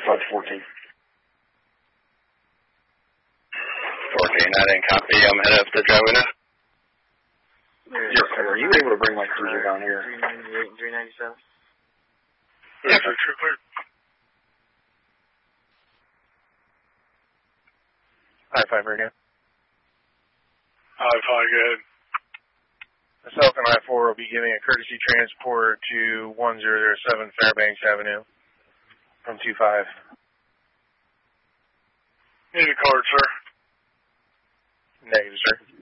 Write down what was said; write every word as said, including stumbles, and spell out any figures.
five fourteen. fourteen, I didn't copy. I'm headed up the driveway now. Yes, sir. Are you able to bring my cruiser down here? three ninety-eight and three ninety-seven. Yeah, for sure, clear. High five radio. High five, good. Myself and I four will be giving a courtesy transport to one zero zero seven Fairbanks Avenue from two five. Need a card, sir. Negative, sir.